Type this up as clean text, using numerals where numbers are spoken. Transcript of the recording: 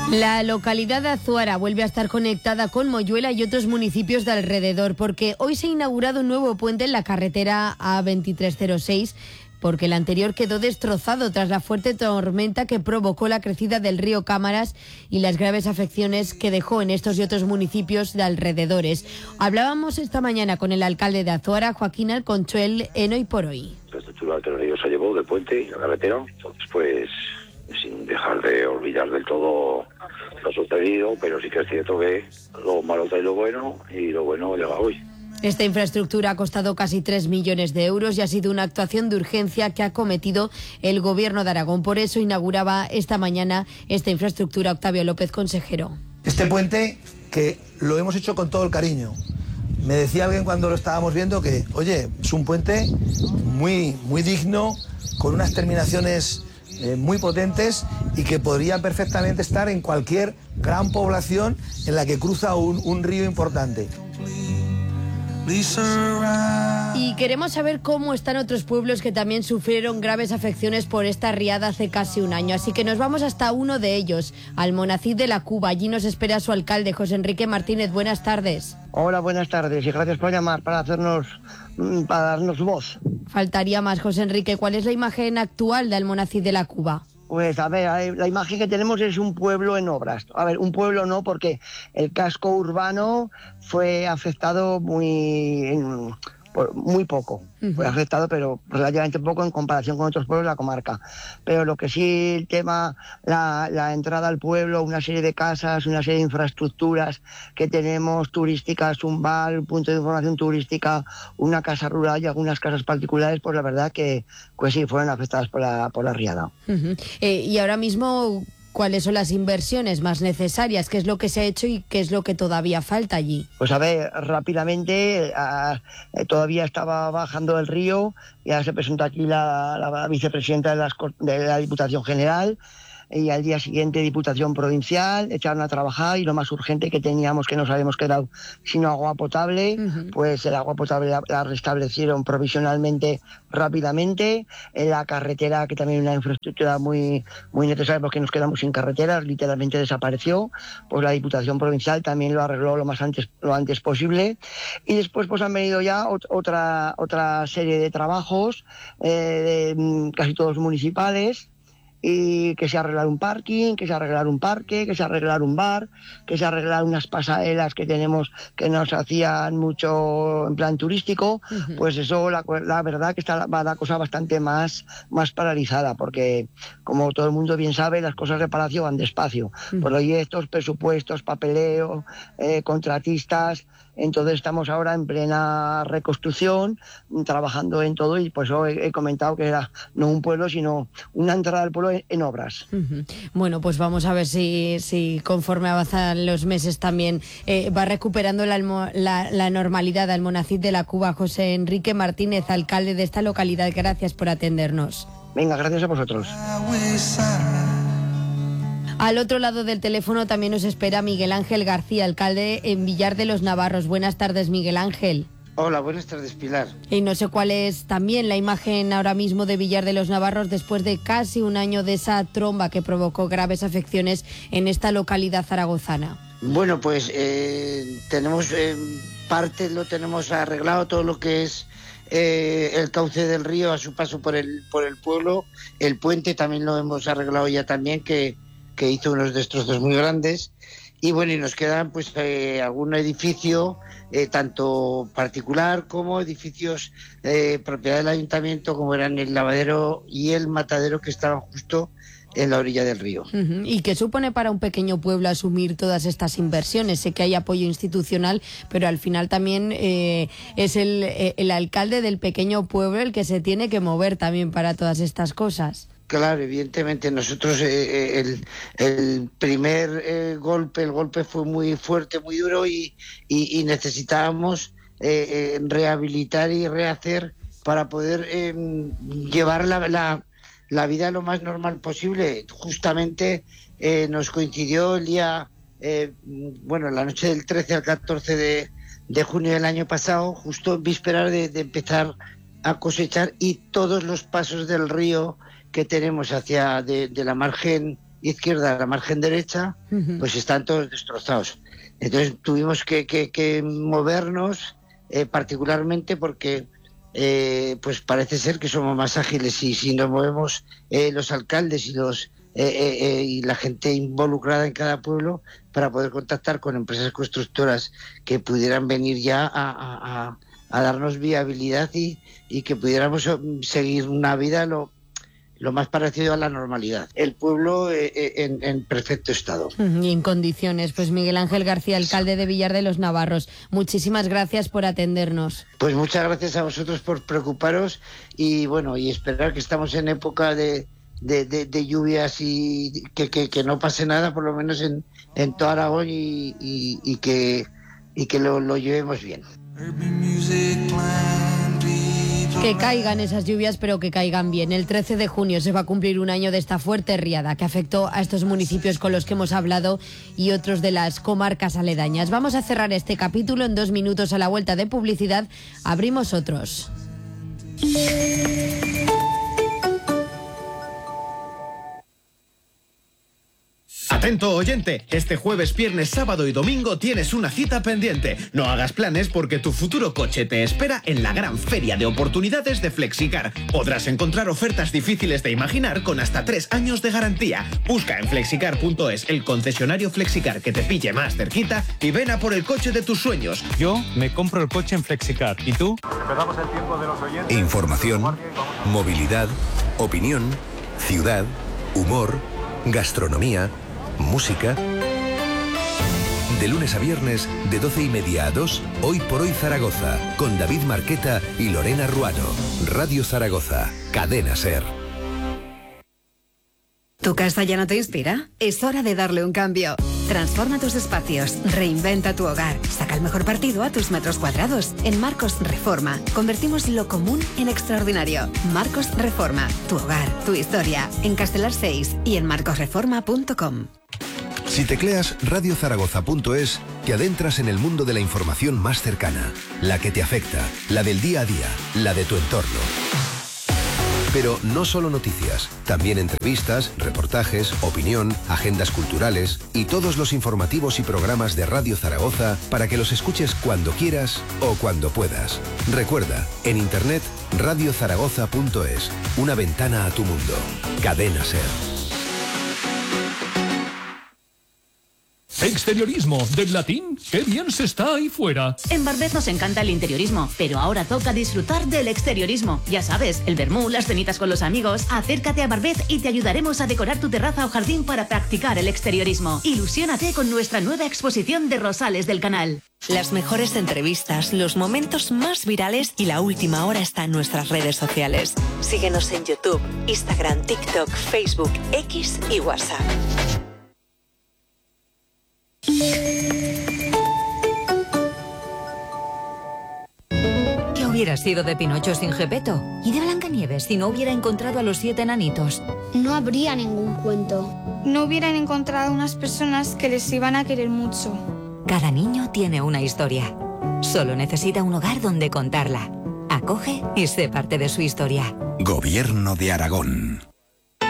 La localidad de Azuara vuelve a estar conectada con Moyuela y otros municipios de alrededor, porque hoy se ha inaugurado un nuevo puente en la carretera A2306, porque el anterior quedó destrozado tras la fuerte tormenta que provocó la crecida del río Cámaras y las graves afecciones que dejó en estos y otros municipios de alrededores. Hablábamos esta mañana con el alcalde de Azuara, Joaquín Alconchuel, en Hoy por Hoy. La estructura que el río se llevó del puente y la carretera, entonces pues sin dejar de olvidar del todo lo sucedido, pero sí que es cierto que lo malo trae lo bueno y lo bueno llega hoy. Esta infraestructura ha costado casi 3 millones de euros y ha sido una actuación de urgencia que ha cometido el Gobierno de Aragón. Por eso inauguraba esta mañana esta infraestructura Octavio López, consejero. Este puente que lo hemos hecho con todo el cariño. Me decía alguien cuando lo estábamos viendo que, oye, es un puente muy digno, con unas terminaciones muy potentes y que podría perfectamente estar en cualquier gran población en la que cruza un río importante. Y queremos saber cómo están otros pueblos que también sufrieron graves afecciones por esta riada hace casi un año. Así que nos vamos hasta uno de ellos, Almonacid de la Cuba. Allí nos espera su alcalde, José Enrique Martínez. Buenas tardes. Hola, buenas tardes y gracias por llamar para darnos voz. Faltaría más, José Enrique. ¿Cuál es la imagen actual de Almonacid de la Cuba? Pues a ver, la imagen que tenemos es un pueblo en obras. A ver, un pueblo no, porque el casco urbano fue afectado muy poco. Fue afectado, pero relativamente poco en comparación con otros pueblos de la comarca. Pero lo que sí, el tema, la entrada al pueblo, una serie de casas, una serie de infraestructuras que tenemos turísticas, un bar, un punto de información turística, una casa rural y algunas casas particulares, pues la verdad que pues sí, fueron afectadas por la riada. Y ahora mismo, ¿cuáles son las inversiones más necesarias? ¿Qué es lo que se ha hecho y qué es lo que todavía falta allí? Pues a ver, rápidamente, todavía estaba bajando el río, ya se presentó aquí la vicepresidenta de la Diputación General, y al día siguiente Diputación Provincial, echaron a trabajar y lo más urgente que teníamos, que nos habíamos quedado sin agua potable, pues el agua potable la restablecieron provisionalmente rápidamente. En la carretera, que también es una infraestructura muy necesaria porque nos quedamos sin carreteras, literalmente desapareció, pues la Diputación Provincial también lo arregló lo antes posible. Y después pues han venido ya otra serie de trabajos, casi todos municipales, y que se arreglar un parking, que se arreglar un parque, que se arreglar un bar, que se arreglar unas pasarelas que tenemos que nos hacían mucho en plan turístico. Pues eso, la verdad que está la cosa bastante más paralizada, porque como todo el mundo bien sabe, las cosas de palacio van despacio. Proyectos, presupuestos, papeleo, contratistas. Entonces estamos ahora en plena reconstrucción, trabajando en todo, y pues he comentado que era no un pueblo, sino una entrada al pueblo en obras. Bueno, pues vamos a ver si conforme avanzan los meses también va recuperando la normalidad Almonacid de la Cuba. José Enrique Martínez, alcalde de esta localidad, gracias por atendernos. Venga, gracias a vosotros. Al otro lado del teléfono también nos espera Miguel Ángel García, alcalde en Villar de los Navarros. Buenas tardes, Miguel Ángel. Hola, buenas tardes, Pilar. Y no sé cuál es también la imagen ahora mismo de Villar de los Navarros después de casi un año de esa tromba que provocó graves afecciones en esta localidad zaragozana. Bueno, pues tenemos parte lo tenemos arreglado, todo lo que es el cauce del río a su paso por el pueblo. El puente también lo hemos arreglado ya también, que hizo unos destrozos muy grandes. Y bueno, y nos quedan pues algún edificio, tanto particular como edificios propiedad del ayuntamiento, como eran el lavadero y el matadero, que estaban justo en la orilla del río. ¿Y qué supone para un pequeño pueblo asumir todas estas inversiones? Sé que hay apoyo institucional, pero al final también es el alcalde del pequeño pueblo el que se tiene que mover también para todas estas cosas. Claro, evidentemente nosotros el primer golpe, el golpe fue muy fuerte, muy duro, y necesitábamos rehabilitar y rehacer para poder llevar la vida lo más normal posible. Justamente nos coincidió el día, la noche del 13 al 14 de junio del año pasado, justo en vísperas de empezar a cosechar, y todos los pasos del río que tenemos hacia de la margen izquierda a la margen derecha, pues están todos destrozados. Entonces tuvimos que movernos particularmente porque pues parece ser que somos más ágiles y si nos movemos los alcaldes y la gente involucrada en cada pueblo para poder contactar con empresas constructoras que pudieran venir ya a darnos viabilidad y que pudiéramos seguir una vida lo más parecido a la normalidad. El pueblo en perfecto estado. Y en condiciones. Pues Miguel Ángel García, alcalde de Villar de los Navarros, muchísimas gracias por atendernos. Pues muchas gracias a vosotros por preocuparos y bueno, y esperar que estamos en época de lluvias y que no pase nada, por lo menos en todo Aragón y que lo llevemos bien. Que caigan esas lluvias, pero que caigan bien. El 13 de junio se va a cumplir un año de esta fuerte riada que afectó a estos municipios con los que hemos hablado y otros de las comarcas aledañas. Vamos a cerrar este capítulo en 2 minutos. A la vuelta de publicidad abrimos otros. Atento oyente, este jueves, viernes, sábado y domingo tienes una cita pendiente. No hagas planes porque tu futuro coche te espera en la gran feria de oportunidades de Flexicar. Podrás encontrar ofertas difíciles de imaginar con hasta 3 años de garantía. Busca en flexicar.es el concesionario Flexicar que te pille más cerquita y ven a por el coche de tus sueños. Yo me compro el coche en Flexicar. ¿Y tú? Empezamos el tiempo de los oyentes. Información, movilidad, opinión, ciudad, humor, gastronomía, música. De lunes a viernes, de 12:30 a 2, Hoy por Hoy Zaragoza, con David Marqueta y Lorena Ruano. Radio Zaragoza, Cadena SER. ¿Tu casa ya no te inspira? Es hora de darle un cambio. Transforma tus espacios, reinventa tu hogar, saca el mejor partido a tus metros cuadrados. En Marcos Reforma, convertimos lo común en extraordinario. Marcos Reforma, tu hogar, tu historia. En Castelar 6 y en marcosreforma.com. Si tecleas radiozaragoza.es, te adentras en el mundo de la información más cercana, la que te afecta, la del día a día, la de tu entorno. Pero no solo noticias, también entrevistas, reportajes, opinión, agendas culturales y todos los informativos y programas de Radio Zaragoza para que los escuches cuando quieras o cuando puedas. Recuerda, en internet radiozaragoza.es, una ventana a tu mundo. Cadena SER. Exteriorismo, del latín, qué bien se está ahí fuera. En Barbet nos encanta el interiorismo, pero ahora toca disfrutar del exteriorismo. Ya sabes, el vermú, las cenitas con los amigos. Acércate a Barbet y te ayudaremos a decorar tu terraza o jardín para practicar el exteriorismo. Ilusiónate con nuestra nueva exposición de rosales del canal. Las mejores entrevistas, los momentos más virales y la última hora está en nuestras redes sociales. Síguenos en YouTube, Instagram, TikTok, Facebook, X y WhatsApp. ¿Qué hubiera sido de Pinocho sin Gepetto? ¿Y de Blancanieves si no hubiera encontrado a los 7 enanitos? No habría ningún cuento. No hubieran encontrado unas personas que les iban a querer mucho. Cada niño tiene una historia. Solo necesita un hogar donde contarla. Acoge y sé parte de su historia. Gobierno de Aragón.